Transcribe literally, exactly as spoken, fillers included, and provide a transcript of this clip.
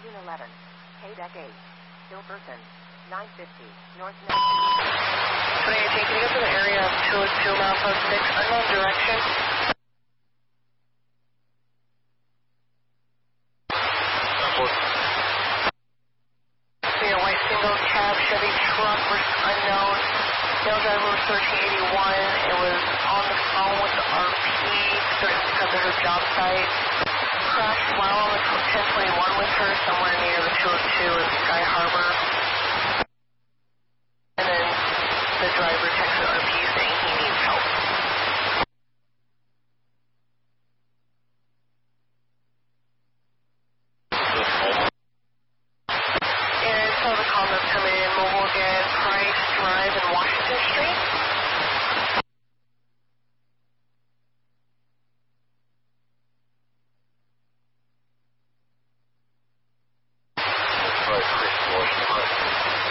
Engine eleven, K deck eight, Hilberton, nine fifty, North nineteenth. twenty eighteen, can you get to the area of two oh two, milepost six, unknown direction? See a white single cab Chevy truck was unknown. Male driver was thirteen eighty-one. It was on the phone with the R P, certain because of her job site. Crashed while on the ten twenty-one with her somewhere near the two oh two in Sky Harbor. And then the driver texted R P saying he needs help. And so the comments come in, mobile again, Price Drive in Washington Street. That's right, Chris Washington.